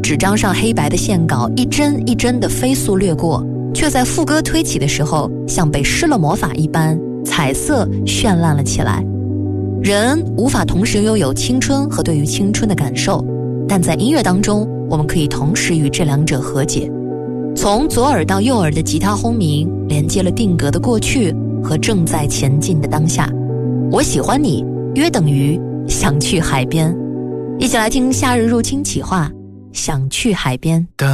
纸张上黑白的线稿一帧一帧地飞速掠过，却在副歌推起的时候像被施了魔法一般，彩色绚烂了起来。人无法同时拥有青春和对于青春的感受，但在音乐当中，我们可以同时与这两者和解。从左耳到右耳的吉他轰鸣，连接了定格的过去和正在前进的当下。我喜欢你，约等于想去海边。一起来听夏日入侵企划，想去海边。